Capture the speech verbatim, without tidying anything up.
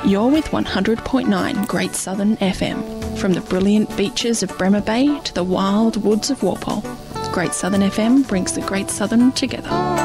You're with one hundred point nine Great Southern F M. From the brilliant beaches of Bremer Bay to the wild woods of Walpole, Great Southern F M brings the Great Southern together.